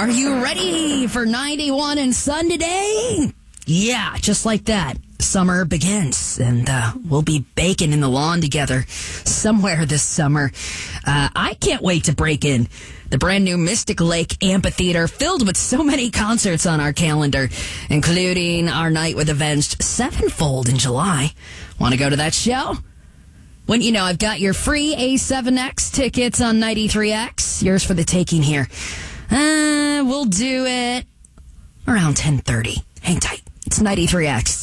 Are you ready for 91 and sun today? Yeah, just like that. Summer begins, and we'll be baking in the lawn together somewhere this summer. I can't wait to break in the brand new Mystic Lake Amphitheater, filled with so many concerts on our calendar, including our Night with Avenged Sevenfold in July. Want to go to that show? When you know, I've got your free A7X tickets on 93X. Yours for the taking here. We'll do it around 10:30. Hang tight. It's 93X.